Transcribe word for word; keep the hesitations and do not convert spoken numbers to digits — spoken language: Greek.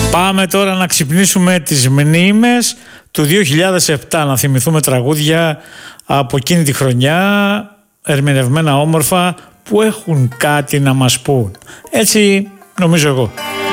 Πάμε τώρα να ξυπνήσουμε τις μνήμες του δύο χιλιάδες επτά, να θυμηθούμε τραγούδια από εκείνη τη χρονιά, ερμηνευμένα όμορφα, που έχουν κάτι να μας πούν. Έτσι νομίζω εγώ.